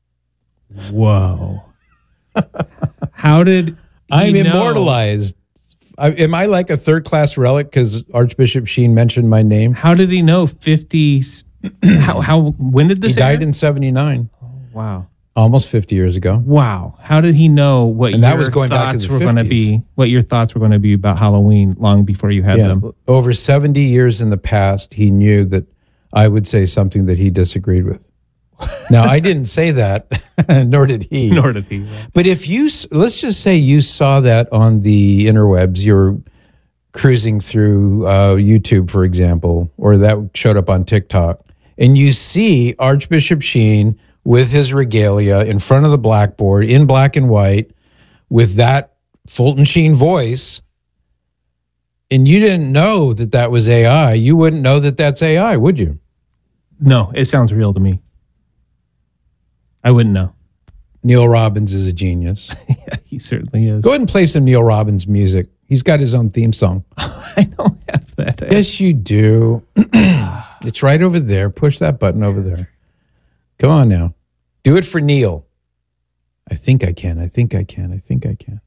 Whoa. How did he I'm know? immortalized. I, am I like a third class relic because Archbishop Sheen mentioned my name? How did he know fifties? how, how, when did this He died air? in seventy-nine. Wow. Almost fifty years ago. Wow. How did he know what And your that was going back to thoughts the were going to fifties. be, what your thoughts were going to be about Halloween long before you had Yeah, them? over seventy years in the past, he knew that I would say something that he disagreed with. Now, I didn't say that, nor did he. Nor did he. But if you, s- let's just say you saw that on the interwebs, you're cruising through uh, YouTube, for example, or that showed up on TikTok, and you see Archbishop Sheen with his regalia in front of the blackboard in black and white with that Fulton Sheen voice, and you didn't know that that was A I, you wouldn't know that that's A I, would you? No, it sounds real to me. I wouldn't know. Neil Robbins is a genius. Yeah, he certainly is. Go ahead and play some Neil Robbins music. He's got his own theme song. I don't have that. Yes, you do. It's right over there. Push that button over there. Come on now. Do it for Neil. I think I can. I think I can. I think I can.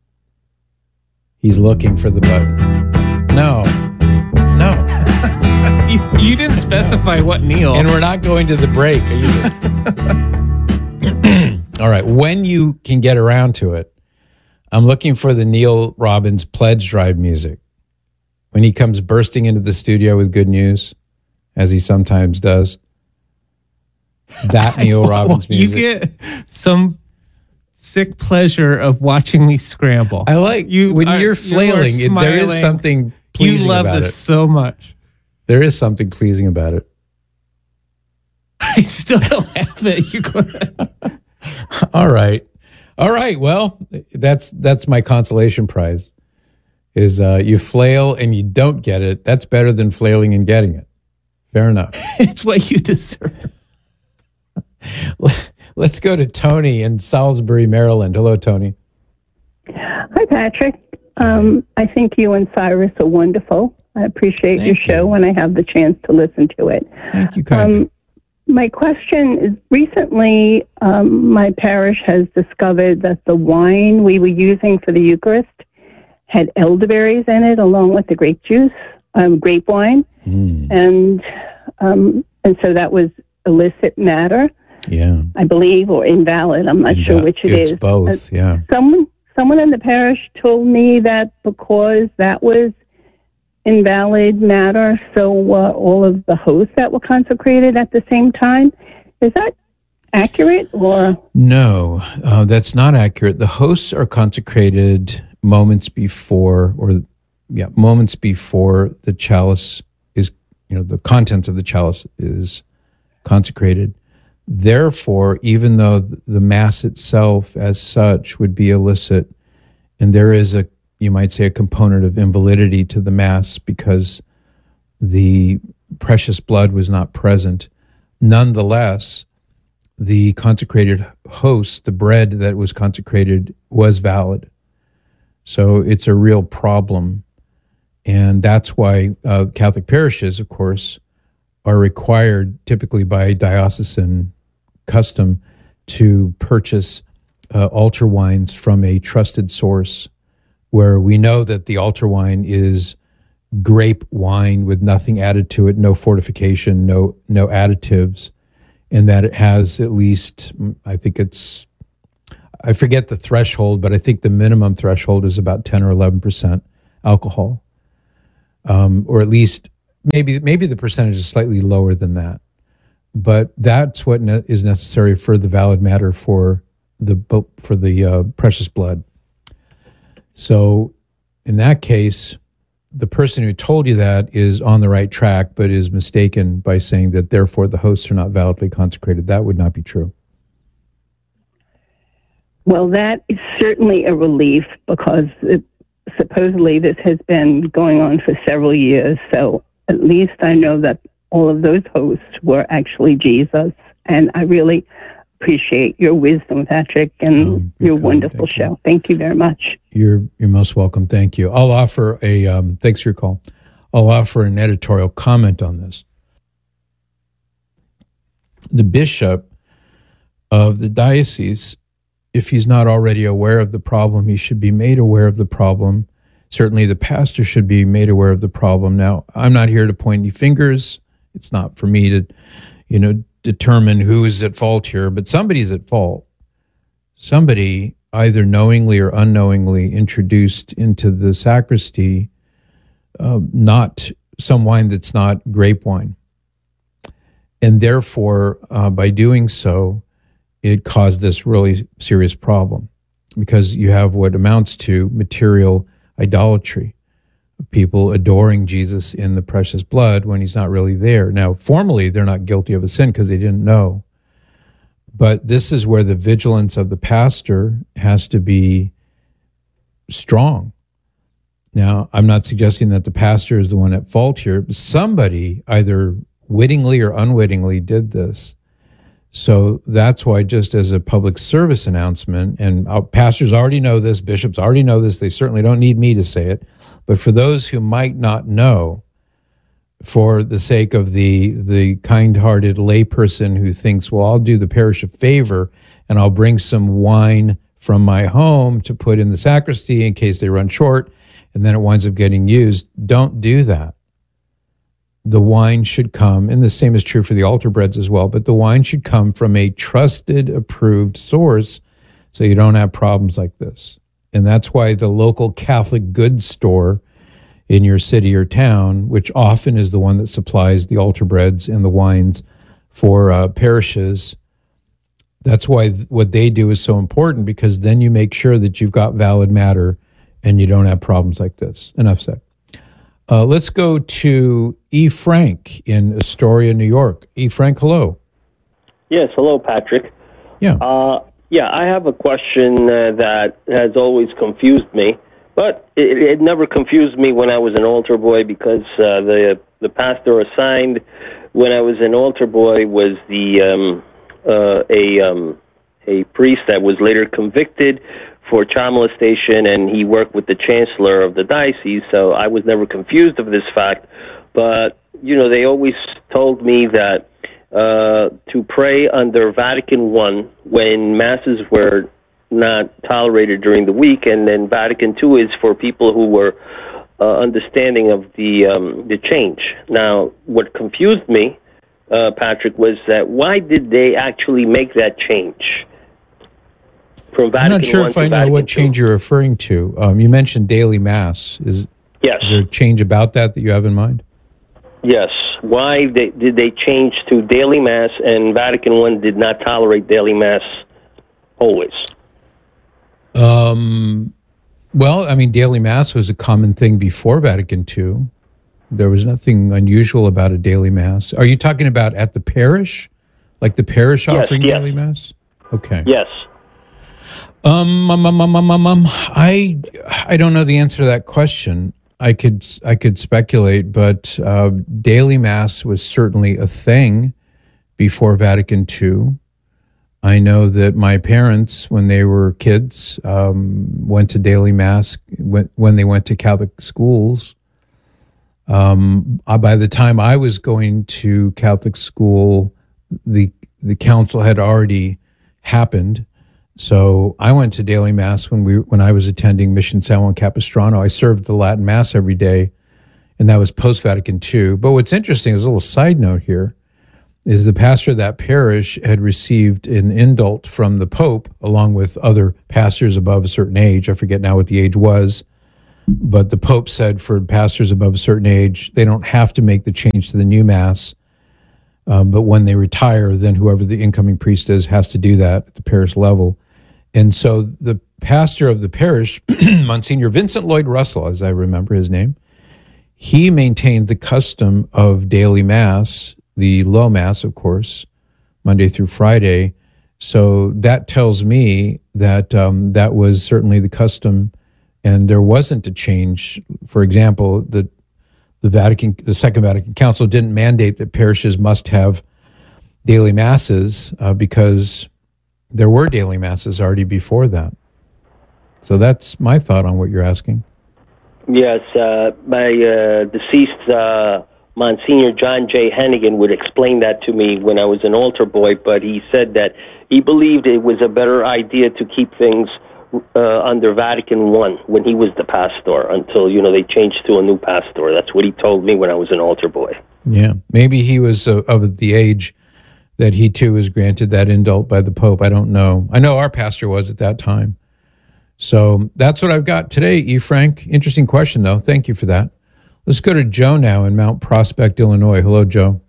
He's looking for the button. No. No. you, you didn't specify what Neil. And we're not going to the break either. All right. When you can get around to it, I'm looking for the Neil Robbins pledge drive music. When he comes bursting into the studio with good news, as he sometimes does. That Neil Robbins music. You get some sick pleasure of watching me scramble. I like you when are- you're you are flailing. It, there is smiling. something pleasing You love about this it. so much. There is something pleasing about it. I still don't have it. You're going All right, all right. Well, that's that's my consolation prize. Is uh, you flail and you don't get it. That's better than flailing and getting it. Fair enough. It's what you deserve. Let's go to Tony in Salisbury, Maryland. Hello, Tony. Hi, Patrick. Um, I think you and Cyrus are wonderful. I appreciate Thank your show when I have the chance to listen to it. Thank you kindly. Um, my question is, recently um, my parish has discovered that the wine we were using for the Eucharist had elderberries in it along with the grape juice, um, grape wine. Mm. And, um, and so that was illicit matter, Yeah. I believe, or invalid. I'm not sure which it is. It's both. Uh, Yeah. Someone, someone in the parish told me that because that was invalid matter, so uh, all of the hosts that were consecrated at the same time. Is that accurate, or? No, uh, that's not accurate. The hosts are consecrated moments before, or yeah, moments before the chalice is, you know, the contents of the chalice is consecrated. Therefore, even though the Mass itself as such would be illicit, and there is a, you might say, a component of invalidity to the Mass because the precious blood was not present, nonetheless, the consecrated host, the bread that was consecrated, was valid. So it's a real problem. And that's why uh, Catholic parishes, of course, are required typically by diocesan custom to purchase uh, altar wines from a trusted source, where we know that the altar wine is grape wine with nothing added to it, no fortification, no no additives, and that it has at least, I think it's, I forget the threshold, but I think the minimum threshold is about ten or eleven percent alcohol, um, or at least maybe maybe the percentage is slightly lower than that. But that's what ne- is necessary for the valid matter for the for the uh, precious blood. So in that case, the person who told you that is on the right track, but is mistaken by saying that therefore the hosts are not validly consecrated. That would not be true. Well, that is certainly a relief, because it, supposedly this has been going on for several years. So at least I know that all of those hosts were actually Jesus. And I really appreciate your wisdom, Patrick, and oh, your kind. wonderful Thank show. You. Thank you very much. You're you're most welcome. Thank you. I'll offer a, um, thanks for your call. I'll offer an editorial comment on this. The bishop of the diocese, if he's not already aware of the problem, he should be made aware of the problem. Certainly the pastor should be made aware of the problem. Now, I'm not here to point any fingers. It's not for me to, you know, determine who is at fault here, but somebody's at fault. Somebody either knowingly or unknowingly introduced into the sacristy uh, not some wine that's not grape wine. And therefore, uh, by doing so, it caused this really serious problem, because you have what amounts to material idolatry, people adoring Jesus in the precious blood when he's not really there. Now, formally, they're not guilty of a sin because they didn't know. But this is where the vigilance of the pastor has to be strong. Now, I'm not suggesting that the pastor is the one at fault here. Somebody, either wittingly or unwittingly, did this. So that's why, just as a public service announcement, and our pastors already know this, bishops already know this, they certainly don't need me to say it, but for those who might not know, for the sake of the the kind-hearted layperson who thinks, well, I'll do the parish a favor and I'll bring some wine from my home to put in the sacristy in case they run short, and then it winds up getting used. Don't do that. The wine should come, and the same is true for the altar breads as well, but the wine should come from a trusted, approved source so you don't have problems like this. And that's why the local Catholic goods store in your city or town, which often is the one that supplies the altar breads and the wines for uh, parishes, that's why th- what they do is so important, because then you make sure that you've got valid matter and you don't have problems like this. Enough said. Uh, let's go to E. Frank in Astoria, New York. E. Frank, hello. Yes, hello, Patrick. Yeah. Uh, yeah, I have a question uh, that has always confused me, but it, it never confused me when I was an altar boy, because uh, the the pastor assigned when I was an altar boy was the um, uh, a um, a priest that was later convicted for child molestation, and he worked with the chancellor of the diocese, so I was never confused of this fact. But, you know, they always told me that uh, to pray under Vatican One when masses were not tolerated during the week, and then Vatican Two is for people who were uh, understanding of the um, the change. Now, what confused me, uh, Patrick, was that why did they actually make that change? From Vatican I'm not sure if I know Vatican what change two. you're referring to. Um, you mentioned daily mass. Is, yes. is there a change about that that you have in mind? Yes. Why they, did they change to daily mass, and Vatican One did not tolerate daily mass always? Um, well, I mean, daily mass was a common thing before Vatican Two. There was nothing unusual about a daily mass. Are you talking about at the parish? Like the parish Yes, offering yes. daily mass? Okay. Yes. Um, um, um, um, um, um, um, I, I don't know the answer to that question. I could, I could speculate, but uh, daily mass was certainly a thing before Vatican Two. I know that my parents, when they were kids, um, went to daily mass when, when they went to Catholic schools. Um, uh, by the time I was going to Catholic school, the the council had already happened. So I went to daily mass when we when I was attending Mission San Juan Capistrano. I served the Latin Mass every day, and that was post Vatican Two. But what's interesting is a little side note here. Is the pastor of that parish had received an indult from the Pope, along with other pastors above a certain age. I forget now what the age was, but the Pope said for pastors above a certain age, they don't have to make the change to the new Mass, um, but when they retire, then whoever the incoming priest is has to do that at the parish level. And so the pastor of the parish, Monsignor Vincent Lloyd Russell, as I remember his name, he maintained the custom of daily Mass, the low Mass, of course, Monday through Friday. So that tells me that um, that was certainly the custom, and there wasn't a change. For example, the the Vatican, the Second Vatican Council didn't mandate that parishes must have daily masses uh, because there were daily masses already before that. So that's my thought on what you're asking. Yes, uh, my uh, deceased uh, Monsignor John J. Hennigan would explain that to me when I was an altar boy, but he said that he believed it was a better idea to keep things uh, under Vatican One when he was the pastor until, you know, they changed to a new pastor. That's what he told me when I was an altar boy. Yeah, maybe he was uh, of the age that he too was granted that indult by the Pope. I don't know. I know our pastor was at that time. So that's what I've got today, E. Frank. Interesting question, though. Thank you for that. Let's go to Joe now in Mount Prospect, Illinois. Hello, Joe.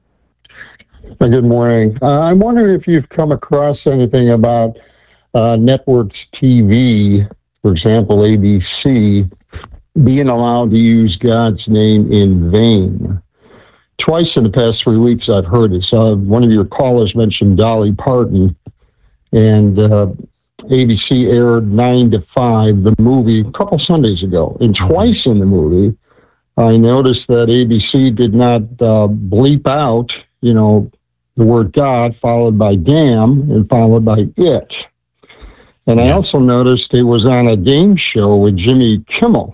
Good morning. Uh, I'm wondering if you've come across anything about uh, networks T V, for example, A B C, being allowed to use God's name in vain. Twice in the past three weeks I've heard it. So one of your callers mentioned Dolly Parton, and uh, A B C aired nine to five, the movie, a couple Sundays ago. And twice in the movie, I noticed that A B C did not uh, bleep out, you know, the word God followed by damn and followed by it. And I also noticed it was on a game show with Jimmy Kimmel,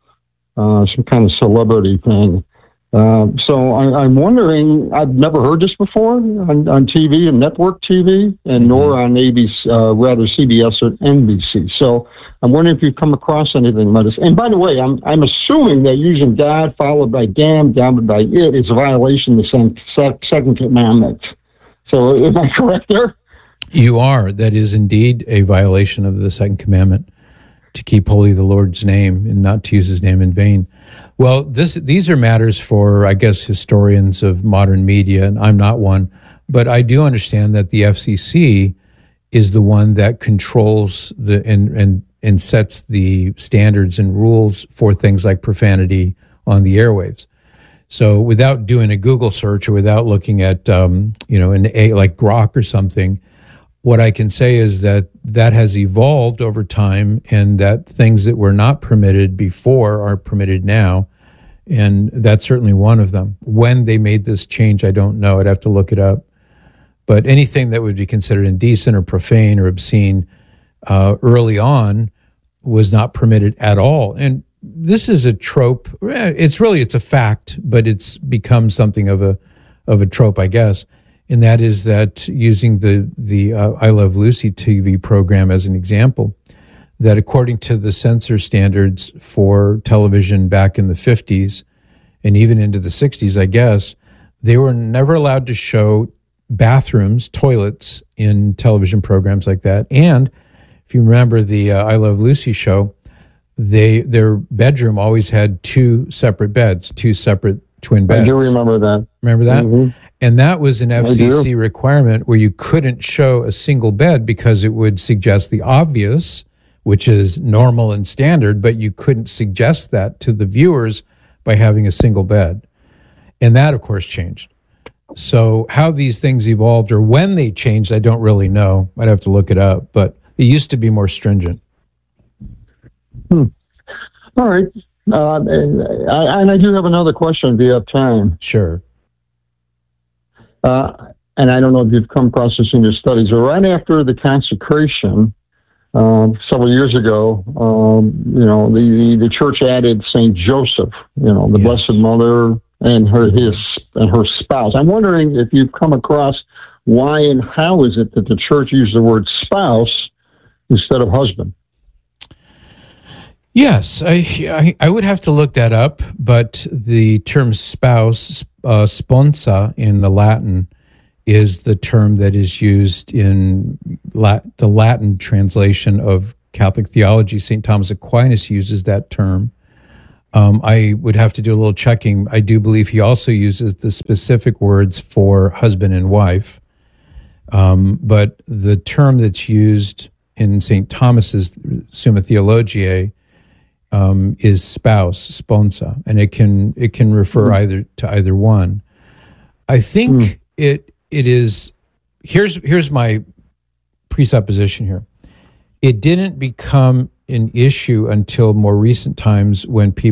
uh, some kind of celebrity thing. Uh, so I, I'm wondering, I've never heard this before on, on T V and network T V, and nor on A B C, uh, rather C B S or N B C. So I'm wondering if you've come across anything about this. And by the way, I'm I'm assuming that using God followed by damn, followed by it is a violation of the Second Commandment. So am I correct there? You are. That is indeed a violation of the Second Commandment, to keep holy the Lord's name and not to use his name in vain. Well, this these are matters for, I guess, historians of modern media, and I'm not one, but I do understand that the F C C is the one that controls the and and and sets the standards and rules for things like profanity on the airwaves. So without doing a Google search or without looking at um, you know an a like Grok or something, what I can say is that that has evolved over time, and that things that were not permitted before are permitted now. And that's certainly one of them. When they made this change, I don't know. I'd have to look it up. But anything that would be considered indecent or profane or obscene uh, early on was not permitted at all. And this is a trope. It's really, it's a fact, but it's become something of a of a trope, I guess. And that is that, using the the uh, I Love Lucy T V program as an example, that according to the censor standards for television back in the fifties and even into the sixties, I guess, they were never allowed to show bathrooms, toilets in television programs like that. And if you remember the uh, I Love Lucy show, they their bedroom always had two separate beds, two separate twin beds. I do remember that. Remember that? Mm-hmm. And that was an F C C requirement where you couldn't show a single bed because it would suggest the obvious, which is normal and standard, but you couldn't suggest that to the viewers by having a single bed. And that, of course, changed. So how these things evolved or when they changed, I don't really know. I'd have to look it up, but it used to be more stringent. Hmm. All right. Uh, and, I, and I do have another question if you have time. Sure. Uh, and I don't know if you've come across this in your studies, but right after the consecration, um, several years ago, um, you know, the, the, the church added Saint Joseph, you know, the Yes. Blessed Mother and her his and her spouse. I'm wondering if you've come across why and how is it that the church used the word spouse instead of husband? Yes, I, I I would have to look that up, but the term spouse, uh, sponsa in the Latin, is the term that is used in Lat- the Latin translation of Catholic theology. Saint Thomas Aquinas uses that term. Um, I would have to do a little checking. I do believe he also uses the specific words for husband and wife. Um, but the term that's used in Saint Thomas's Summa Theologiae um, is spouse, sponsa, and it can it can refer mm. either to either one. I think mm. it it is. Here's here's my presupposition here. It didn't become an issue until more recent times when people